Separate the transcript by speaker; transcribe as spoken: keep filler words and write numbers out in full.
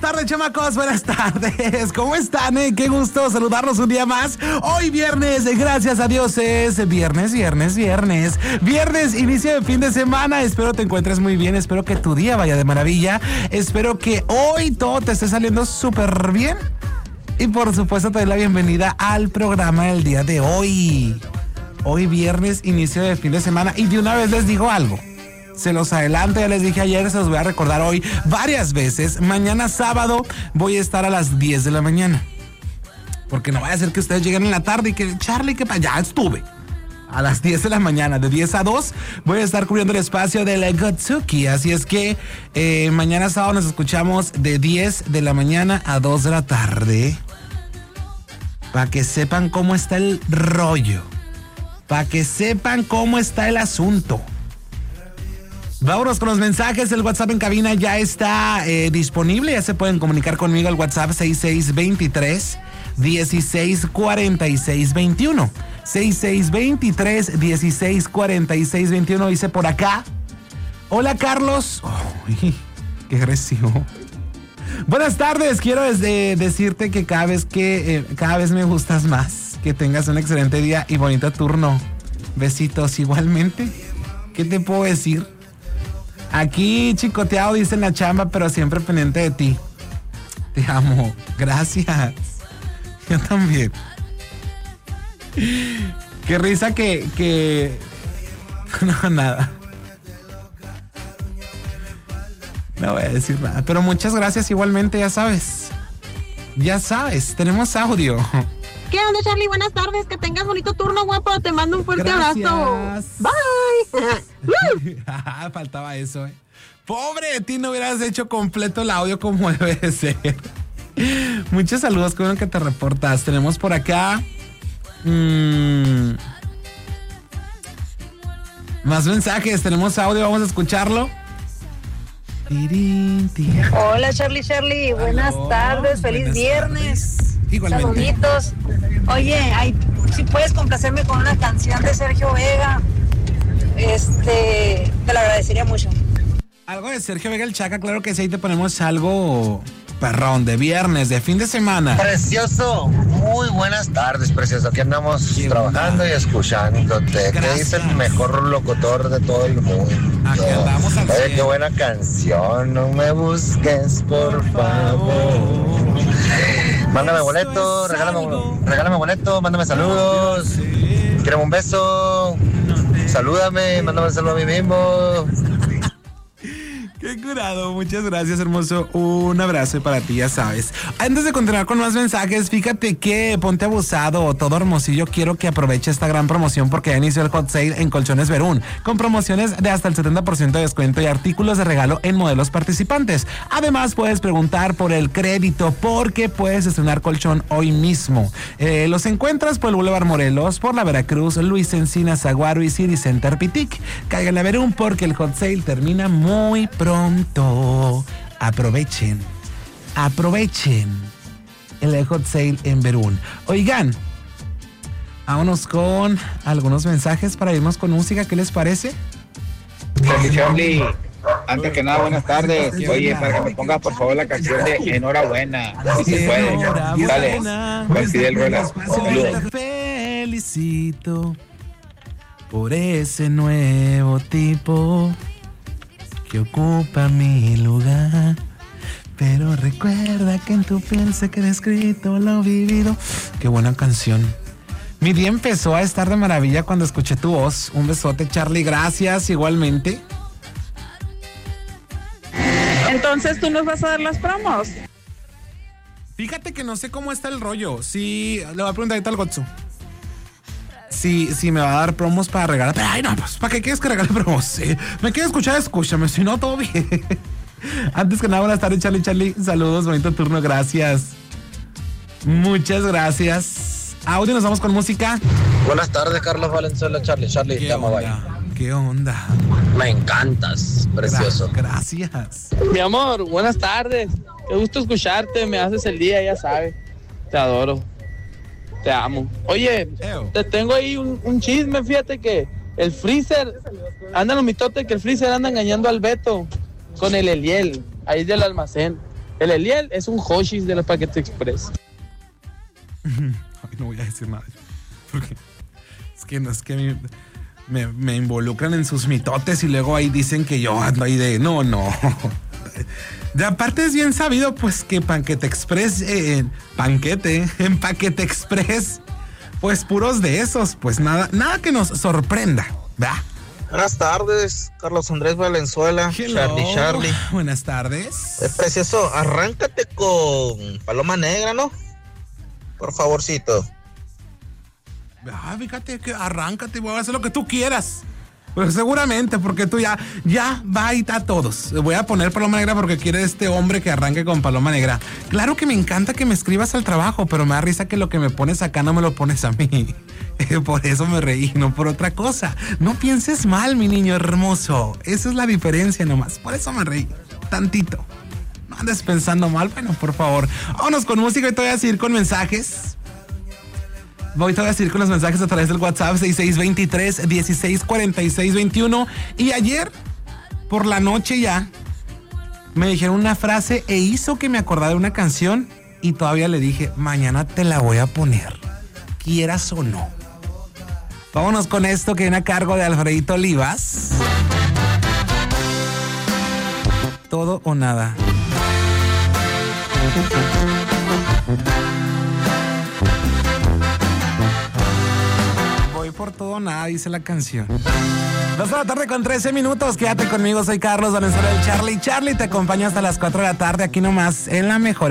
Speaker 1: tardes, chamacos, buenas tardes. ¿Cómo están? Eh? Qué gusto saludarlos un día más. Hoy viernes, gracias a Dios, es viernes, viernes, viernes. Viernes, inicio de fin de semana. Espero te encuentres muy bien, espero que tu día vaya de maravilla. Espero que hoy todo te esté saliendo súper bien. Y por supuesto te doy la bienvenida al programa del día de hoy. Hoy viernes, inicio de fin de semana. Y de una vez les digo algo. Se los adelanto, ya les dije ayer, se los voy a recordar hoy varias veces. Mañana sábado voy a estar a las diez de la mañana. Porque no vaya a ser que ustedes lleguen en la tarde y que, Charlie, que para allá estuve. A las diez de la mañana, de diez a dos, voy a estar cubriendo el espacio de la Gotsuki. Así es que eh, mañana sábado nos escuchamos de diez de la mañana a dos de la tarde. Para que sepan cómo está el rollo. Para que sepan cómo está el asunto. Vámonos con los mensajes. El WhatsApp en cabina ya está eh, disponible. Ya se pueden comunicar conmigo al WhatsApp seis seis dos tres, uno seis cuatro seis dos uno. seis seis dos tres, uno seis cuatro seis dos uno. Dice por acá. Hola, Carlos. Oh, qué agresivo. Buenas tardes. Quiero desde decirte que cada vez que eh, cada vez me gustas más. Que tengas un excelente día y bonito turno. Besitos igualmente. ¿Qué te puedo decir? Aquí chicoteado dice en la chamba, pero siempre pendiente de ti. Te amo. Gracias. Yo también. Qué risa que... que... No, nada. No voy a decir nada. Pero muchas gracias igualmente, ya sabes. Ya sabes, tenemos audio.
Speaker 2: ¿Qué onda, Charlie? Buenas tardes, que tengas bonito turno, guapo. Te mando un fuerte
Speaker 1: Gracias.
Speaker 2: abrazo. Bye.
Speaker 1: Faltaba eso, eh. Pobre de ti, no hubieras hecho completo el audio como debe de ser. Muchos saludos, con que te reportas. Tenemos por acá mmm, más mensajes, tenemos audio, vamos a escucharlo.
Speaker 3: Hola, Charlie, Charlie, buenas
Speaker 1: Aló,
Speaker 3: tardes, feliz
Speaker 1: buenas
Speaker 3: viernes.
Speaker 1: tardes. Igualmente.
Speaker 3: Saluditos. Oye, ay, si puedes complacerme con una canción de Sergio Vega, este, te lo agradecería mucho.
Speaker 1: Algo de Sergio Vega el Chaca, claro que sí, ahí te ponemos algo perrón, de viernes, de fin de semana.
Speaker 4: Precioso, muy buenas tardes, precioso. Aquí andamos
Speaker 1: Qué
Speaker 4: trabajando
Speaker 1: onda.
Speaker 4: y escuchándote.
Speaker 1: Gracias.
Speaker 4: Que dice el mejor locutor de todo el mundo.
Speaker 1: Aquí andamos al
Speaker 4: Oye,
Speaker 1: cien.
Speaker 4: qué buena canción. No me busques, por favor. Mándame boleto, regálame, regálame boleto, mándame saludos. Quiero un beso. Salúdame, mándame un saludo a mí mismo.
Speaker 1: Qué curado, muchas gracias, hermoso. Un abrazo para ti, ya sabes. Antes de continuar con más mensajes, fíjate que Ponte Abusado, todo Hermosillo, quiero que aproveche esta gran promoción porque ya inició el hot sale en Colchones Verún, con promociones de hasta el setenta por ciento de descuento y artículos de regalo en modelos participantes. Además, puedes preguntar por el crédito porque puedes estrenar colchón hoy mismo. Eh, los encuentras por el Boulevard Morelos, por la Veracruz, Luis Encinas, Saguaro y City Center Pitic. Caigan a Verún porque el hot sale termina muy pronto. Pronto. Aprovechen, aprovechen el hot sale en Verún. Oigan, vámonos con algunos mensajes para irnos con música. ¿Qué les parece?
Speaker 5: Charlie, Charlie, antes que nada, buenas tardes. Oye, para que me pongas por favor la canción de Enhorabuena. Si se puede. Dale, Juan Fidel Ruelas. Saludos.
Speaker 1: Te felicito por ese nuevo tipo que ocupa mi lugar, pero recuerda que en tu piel se queda escrito lo vivido. Qué buena canción. Mi día empezó a estar de maravilla cuando escuché tu voz. Un besote, Charlie, gracias igualmente.
Speaker 2: Entonces, ¿tú nos vas a dar las promos?
Speaker 1: Fíjate que no sé cómo está el rollo. Sí, le voy a preguntar ahorita al Gotsu. Si, si me va a dar promos para regalar. Pero, ay, no, pues, ¿para qué quieres que regale promos? Sí. Me quieres escuchar, escúchame. Si no, todo bien. Antes que nada, buenas tardes, Charlie, Charlie. Saludos, bonito turno, gracias. Muchas gracias. Audio, nos vamos con música.
Speaker 4: Buenas tardes, Carlos Valenzuela, Charlie. Charlie, te amo, bye.
Speaker 1: ¿Qué onda?
Speaker 4: Me encantas, precioso.
Speaker 1: Gracias.
Speaker 6: Mi amor, buenas tardes. Qué gusto escucharte, me haces el día, ya sabes. Te adoro. Te amo. Oye,
Speaker 1: Eo.
Speaker 6: te tengo ahí un, un chisme, fíjate que el Freezer, anda los mitotes que el Freezer anda engañando al Beto con el Eliel, ahí del almacén. El Eliel es un Hoshis de los Paquete Express.
Speaker 1: Ay, no voy a decir nada. Porque es que no es que me, me, me involucran en sus mitotes y luego ahí dicen que yo ando ahí de no, no. De aparte es bien sabido pues que Paquete Express, eh, panquete, en Paquete Express, pues puros de esos, pues nada, nada que nos sorprenda, ¿verdad?
Speaker 7: Buenas tardes, Carlos Andrés Valenzuela,
Speaker 1: Hello.
Speaker 7: Charlie Charlie.
Speaker 1: Buenas tardes.
Speaker 7: Es precioso, arráncate con Paloma Negra, ¿no? Por favorcito.
Speaker 1: Ah, fíjate que arráncate, voy a hacer lo que tú quieras. Pero seguramente, porque tú ya, ya va y a todos. Voy a poner Paloma Negra porque quiere este hombre que arranque con Paloma Negra. Claro que me encanta que me escribas al trabajo, pero me da risa que lo que me pones acá no me lo pones a mí. Por eso me reí, no por otra cosa. No pienses mal, mi niño hermoso. Esa es la diferencia nomás. Por eso me reí. Tantito. No andes pensando mal. Bueno, por favor. Vámonos con música y te voy a seguir con mensajes. Voy a seguir con los mensajes a través del WhatsApp seis seis dos tres, dieciséis cuarenta y seis veintiuno. Y ayer, por la noche ya, me dijeron una frase e hizo que me acordara de una canción y todavía le dije, mañana te la voy a poner, quieras o no. Vámonos con esto que viene a cargo de Alfredito Olivas. Todo o nada. Voy por todo o nada, dice la canción. Dos de la tarde con trece minutos. Quédate conmigo, soy Carlos Valenzuela del Charlie. Charlie te acompaña hasta las cuatro de la tarde aquí nomás en La Mejor.